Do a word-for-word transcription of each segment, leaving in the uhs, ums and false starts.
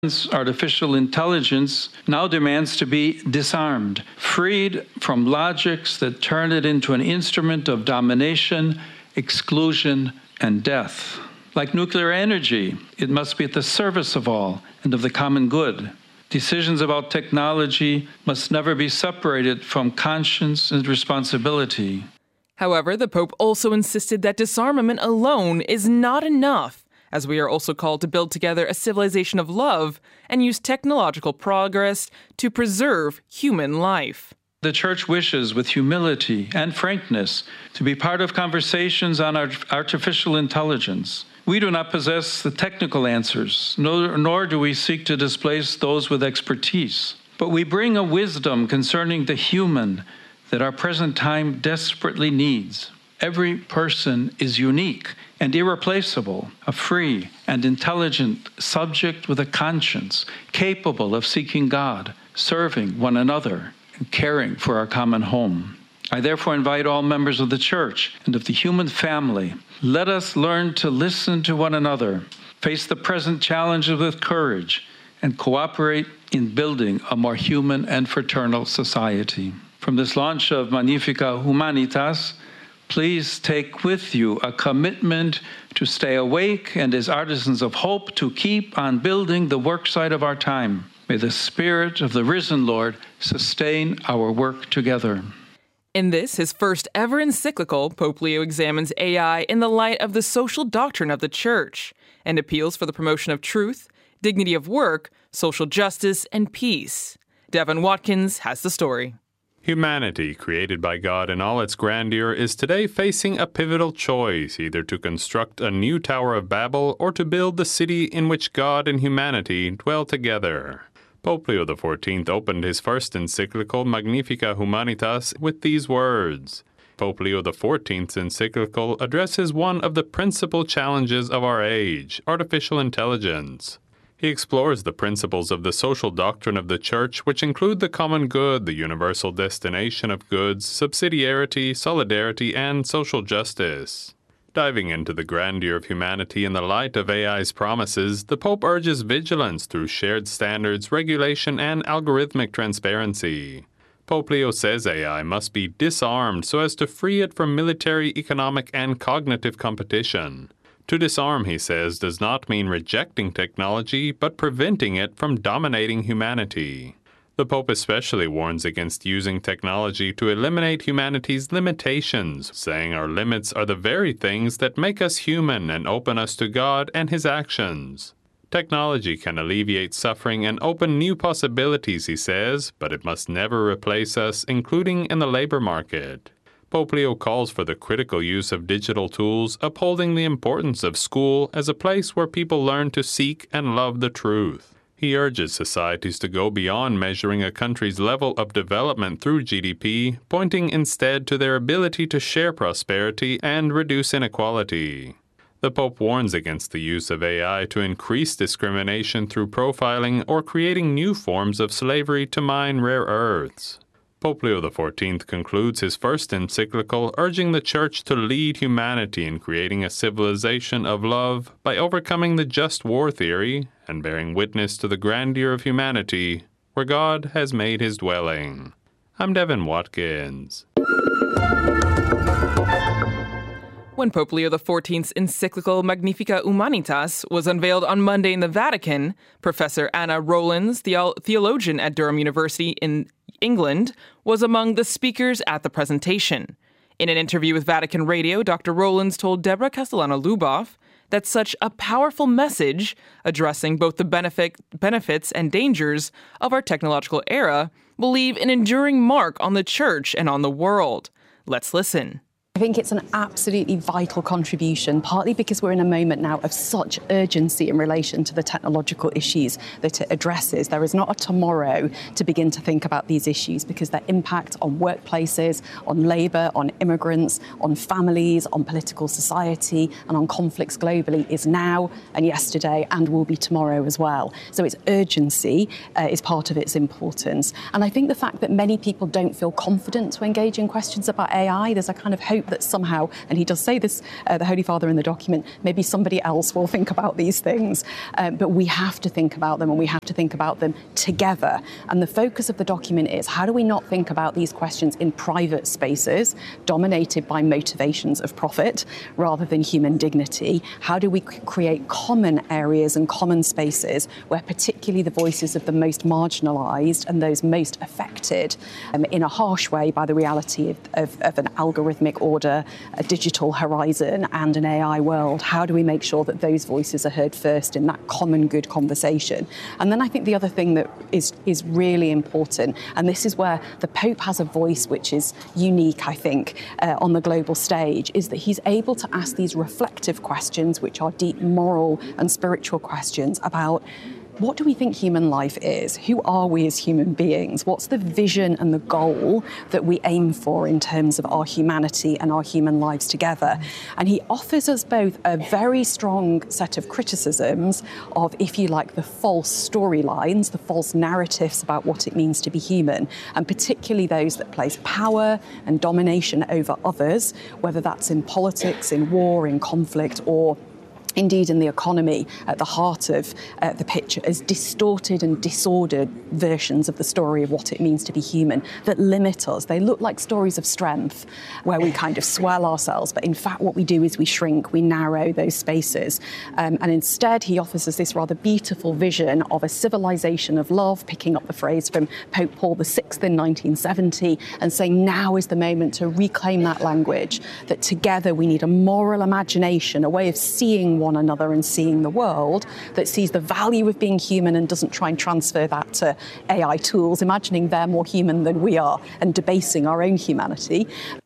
Artificial intelligence now demands to be disarmed, freed from logics that turn it into an instrument of domination, exclusion, and death. Like nuclear energy, it must be at the service of all and of the common good. Decisions about technology must never be separated from conscience and responsibility. However, the Pope also insisted that disarmament alone is not enough, as we are also called to build together a civilization of love and use technological progress to preserve human life. The Church wishes, with humility and frankness, to be part of conversations on artificial intelligence. We do not possess the technical answers, nor, nor do we seek to displace those with expertise. But we bring a wisdom concerning the human that our present time desperately needs. Every person is unique and irreplaceable, a free and intelligent subject with a conscience, capable of seeking God, serving one another, and caring for our common home. I therefore invite all members of the Church and of the human family, let us learn to listen to one another, face the present challenges with courage, and cooperate in building a more human and fraternal society. From this launch of Magnificat Humanitas, please take with you a commitment to stay awake and as artisans of hope to keep on building the worksite of our time. May the Spirit of the risen Lord sustain our work together. In this, his first ever encyclical, Pope Leo examines A I in the light of the social doctrine of the Church and appeals for the promotion of truth, dignity of work, social justice, and peace. Devin Watkins has the story. Humanity, created by God in all its grandeur, is today facing a pivotal choice, either to construct a new Tower of Babel or to build the city in which God and humanity dwell together. Pope Leo the fourteenth opened his first encyclical, Magnificat Humanitas, with these words. Pope Leo the fourteenth's encyclical addresses one of the principal challenges of our age, artificial intelligence. He explores the principles of the social doctrine of the Church, which include the common good, the universal destination of goods, subsidiarity, solidarity, and social justice. Diving into the grandeur of humanity in the light of A I's promises, the Pope urges vigilance through shared standards, regulation, and algorithmic transparency. Pope Leo says A I must be disarmed so as to free it from military, economic, and cognitive competition. To disarm, he says, does not mean rejecting technology, but preventing it from dominating humanity. The Pope especially warns against using technology to eliminate humanity's limitations, saying our limits are the very things that make us human and open us to God and His actions. Technology can alleviate suffering and open new possibilities, he says, but it must never replace us, including in the labor market. Pope Leo calls for the critical use of digital tools, upholding the importance of school as a place where people learn to seek and love the truth. He urges societies to go beyond measuring a country's level of development through G D P, pointing instead to their ability to share prosperity and reduce inequality. The Pope warns against the use of A I to increase discrimination through profiling or creating new forms of slavery to mine rare earths. Pope Leo the fourteenth concludes his first encyclical urging the Church to lead humanity in creating a civilization of love by overcoming the just war theory and bearing witness to the grandeur of humanity where God has made his dwelling. I'm Devin Watkins. When Pope Leo the fourteenth's encyclical Magnificat Humanitas was unveiled on Monday in the Vatican, Professor Anna Rowlands, the theologian at Durham University in England, was among the speakers at the presentation. In an interview with Vatican Radio, Doctor Rowlands told Deborah Castellano-Luboff that such a powerful message, addressing both the benefit, benefits and dangers of our technological era, will leave an enduring mark on the Church and on the world. Let's listen. I think it's an absolutely vital contribution, partly because we're in a moment now of such urgency in relation to the technological issues that it addresses. There is not a tomorrow to begin to think about these issues because their impact on workplaces, on labour, on immigrants, on families, on political society and on conflicts globally is now and yesterday and will be tomorrow as well. So its urgency uh, is part of its importance. And I think the fact that many people don't feel confident to engage in questions about A I, there's a kind of hope hope that somehow, and he does say this, uh, the Holy Father in the document, maybe somebody else will think about these things. Um, but we have to think about them, and we have to think about them together. And the focus of the document is, how do we not think about these questions in private spaces dominated by motivations of profit rather than human dignity? How do we c- create common areas and common spaces where particularly the voices of the most marginalised and those most affected um, in a harsh way by the reality of, of, of an algorithmic order, a digital horizon and an A I world? How do we make sure that those voices are heard first in that common good conversation? And then I think the other thing that is, is really important, and this is where the Pope has a voice which is unique, I think, uh, on the global stage, is that he's able to ask these reflective questions, which are deep moral and spiritual questions about, what do we think human life is? Who are we as human beings? What's the vision and the goal that we aim for in terms of our humanity and our human lives together? And he offers us both a very strong set of criticisms of, if you like, the false storylines, the false narratives about what it means to be human, and particularly those that place power and domination over others, whether that's in politics, in war, in conflict, or indeed in the economy, at the heart of uh, the picture, as distorted and disordered versions of the story of what it means to be human that limit us. They look like stories of strength where we kind of swell ourselves, but in fact what we do is we shrink, we narrow those spaces. Um, and instead he offers us this rather beautiful vision of a civilization of love, picking up the phrase from Pope Paul the Sixth in nineteen seventy, and saying now is the moment to reclaim that language, that together we need a moral imagination, a way of seeing one another and seeing the world that sees the value of being human and doesn't try and transfer that to A I tools, imagining they're more human than we are and debasing our own humanity.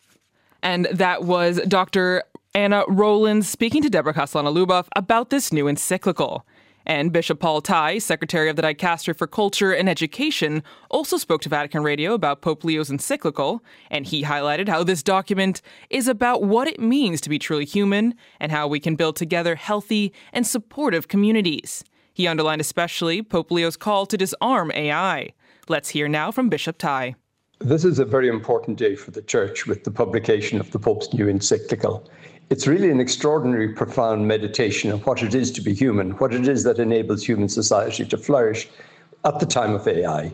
And that was Doctor Anna Rowlands speaking to Deborah Castellana-Luboff about this new encyclical. And Bishop Paul Tai, Secretary of the Dicastery for Culture and Education, also spoke to Vatican Radio about Pope Leo's encyclical, and he highlighted how this document is about what it means to be truly human and how we can build together healthy and supportive communities. He underlined especially Pope Leo's call to disarm A I. Let's hear now from Bishop Tai. This is a very important day for the Church with the publication of the Pope's new encyclical. It's really an extraordinary, profound meditation on what it is to be human, what it is that enables human society to flourish at the time of A I.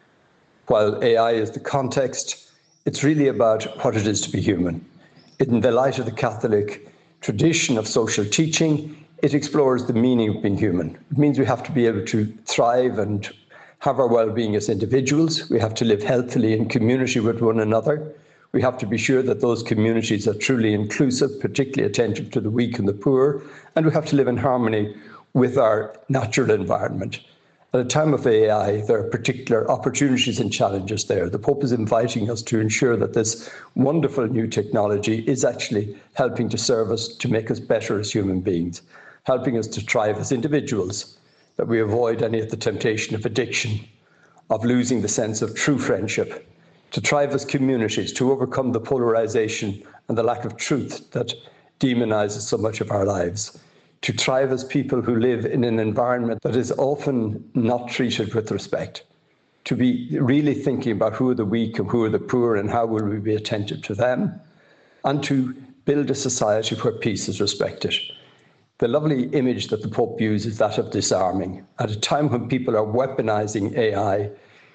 While A I is the context, it's really about what it is to be human. In the light of the Catholic tradition of social teaching, it explores the meaning of being human. It means we have to be able to thrive and have our well-being as individuals. We have to live healthily in community with one another. We have to be sure that those communities are truly inclusive, particularly attentive to the weak and the poor, and we have to live in harmony with our natural environment. At a time of A I, there are particular opportunities and challenges there. The Pope is inviting us to ensure that this wonderful new technology is actually helping to serve us, to make us better as human beings, helping us to thrive as individuals, that we avoid any of the temptation of addiction, of losing the sense of true friendship, to thrive as communities, to overcome the polarization and the lack of truth that demonizes so much of our lives, to thrive as people who live in an environment that is often not treated with respect, to be really thinking about who are the weak and who are the poor and how will we be attentive to them, and to build a society where peace is respected. The lovely image that the Pope uses is that of disarming. At a time when people are weaponizing A I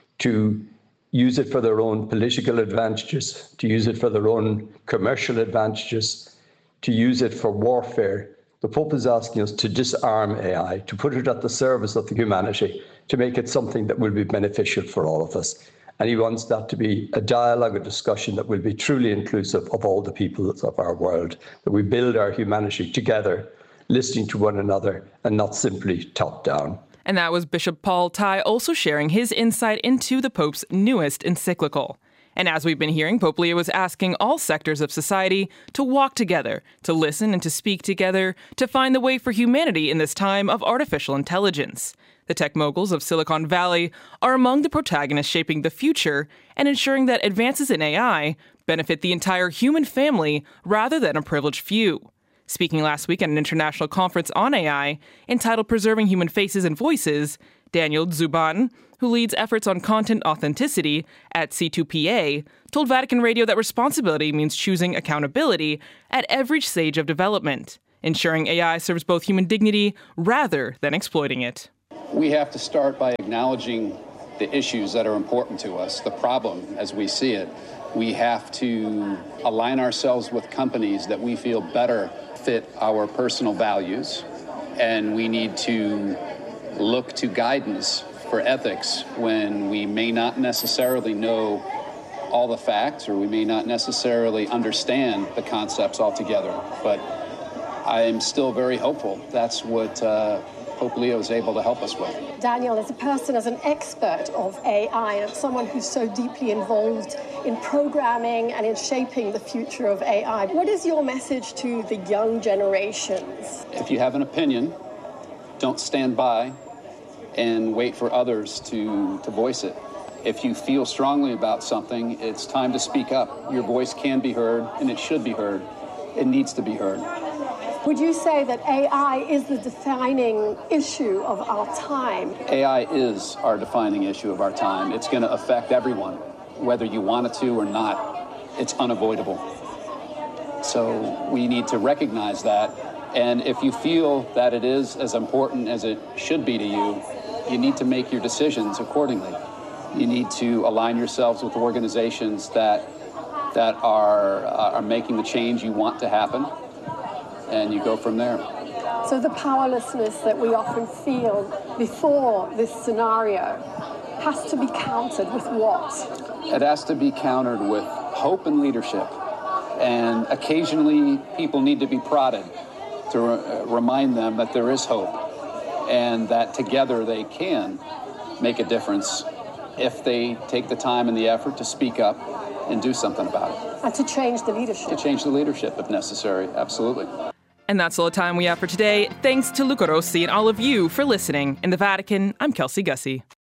to use it for their own political advantages, to use it for their own commercial advantages, to use it for warfare, the Pope is asking us to disarm A I, to put it at the service of the humanity, to make it something that will be beneficial for all of us. And he wants that to be a dialogue, a discussion that will be truly inclusive of all the peoples of our world, that we build our humanity together, listening to one another and not simply top down. And that was Bishop Paul Tai also sharing his insight into the Pope's newest encyclical. And as we've been hearing, Pope Leo is asking all sectors of society to walk together, to listen and to speak together, to find the way for humanity in this time of artificial intelligence. The tech moguls of Silicon Valley are among the protagonists shaping the future and ensuring that advances in A I benefit the entire human family rather than a privileged few. Speaking last week at an international conference on A I entitled Preserving Human Faces and Voices, Daniel Zuban, who leads efforts on content authenticity at C two P A, told Vatican Radio that responsibility means choosing accountability at every stage of development, ensuring A I serves both human dignity rather than exploiting it. We have to start by acknowledging the issues that are important to us, the problem as we see it. We have to align ourselves with companies that we feel better fit our personal values, and we need to look to guidance for ethics when we may not necessarily know all the facts or we may not necessarily understand the concepts altogether. But I am still very hopeful. That's what uh, Pope Leo is able to help us with. Daniel, as a person, as an expert of A I, and someone who's so deeply involved in programming and in shaping the future of A I, what is your message to the young generations? If you have an opinion, don't stand by and wait for others to, to voice it. If you feel strongly about something, it's time to speak up. Your voice can be heard, and it should be heard. It needs to be heard. Would you say that A I is the defining issue of our time? A I is our defining issue of our time. It's going to affect everyone, whether you want it to or not. It's unavoidable. So we need to recognize that. And if you feel that it is as important as it should be to you, you need to make your decisions accordingly. You need to align yourselves with organizations that that are uh, are making the change you want to happen, and you go from there. So the powerlessness that we often feel before this scenario has to be countered with what? It has to be countered with hope and leadership. And occasionally people need to be prodded to re- remind them that there is hope and that together they can make a difference if they take the time and the effort to speak up and do something about it. And to change the leadership. To change the leadership if necessary, absolutely. And that's all the time we have for today. Thanks to Luca Rossi and all of you for listening. In the Vatican, I'm Kelsey Gussie.